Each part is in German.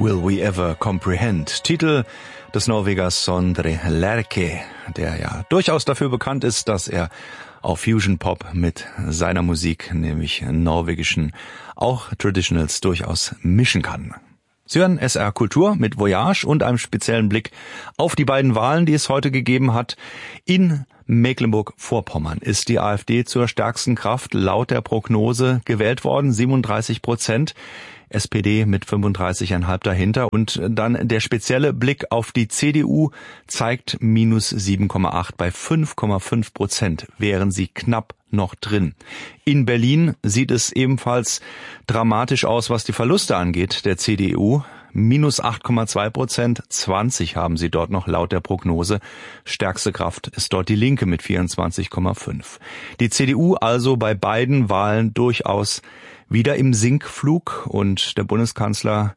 Will We Ever Comprehend? Titel des Norwegers Sondre Lerche, der ja durchaus dafür bekannt ist, dass er auf Fusion Pop mit seiner Musik, nämlich norwegischen, auch Traditionals, durchaus mischen kann. Sie hören SR Kultur mit Voyage und einem speziellen Blick auf die beiden Wahlen, die es heute gegeben hat. In Mecklenburg-Vorpommern ist die AfD zur stärksten Kraft laut der Prognose gewählt worden, 37%. SPD mit 35,5 dahinter. Und dann der spezielle Blick auf die CDU zeigt minus 7,8. Bei 5,5% wären sie knapp noch drin. In Berlin sieht es ebenfalls dramatisch aus, was die Verluste angeht, der CDU. Minus 8,2%, 20 haben sie dort noch laut der Prognose. Stärkste Kraft ist dort die Linke mit 24,5. Die CDU also bei beiden Wahlen durchaus wieder im Sinkflug, und der Bundeskanzler,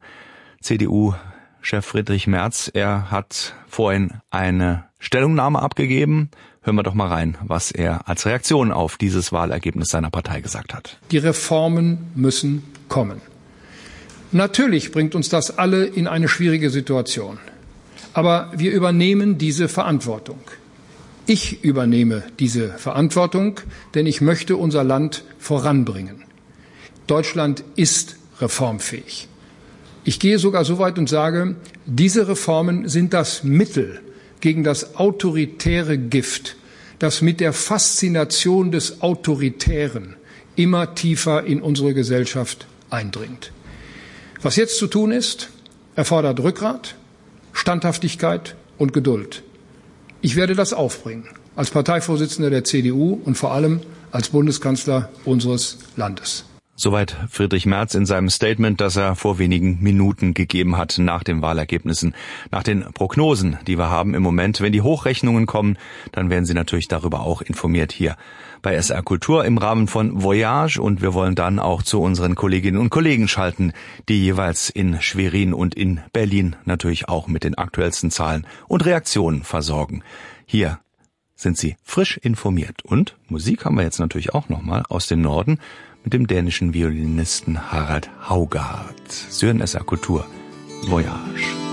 CDU-Chef Friedrich Merz, er hat vorhin eine Stellungnahme abgegeben. Hören wir doch mal rein, was er als Reaktion auf dieses Wahlergebnis seiner Partei gesagt hat. Die Reformen müssen kommen. Natürlich bringt uns das alle in eine schwierige Situation. Aber wir übernehmen diese Verantwortung. Ich übernehme diese Verantwortung, denn ich möchte unser Land voranbringen. Deutschland ist reformfähig. Ich gehe sogar so weit und sage, diese Reformen sind das Mittel gegen das autoritäre Gift, das mit der Faszination des Autoritären immer tiefer in unsere Gesellschaft eindringt. Was jetzt zu tun ist, erfordert Rückgrat, Standhaftigkeit und Geduld. Ich werde das aufbringen, als Parteivorsitzender der CDU und vor allem als Bundeskanzler unseres Landes. Soweit Friedrich Merz in seinem Statement, das er vor wenigen Minuten gegeben hat nach den Wahlergebnissen, nach den Prognosen, die wir haben im Moment. Wenn die Hochrechnungen kommen, dann werden Sie natürlich darüber auch informiert hier bei SR Kultur im Rahmen von Voyage. Und wir wollen dann auch zu unseren Kolleginnen und Kollegen schalten, die jeweils in Schwerin und in Berlin natürlich auch mit den aktuellsten Zahlen und Reaktionen versorgen. Hier sind Sie frisch informiert. Und Musik haben wir jetzt natürlich auch nochmal aus dem Norden mit dem dänischen Violinisten Harald Haugaard. Sie hören SR Kultur Voyage.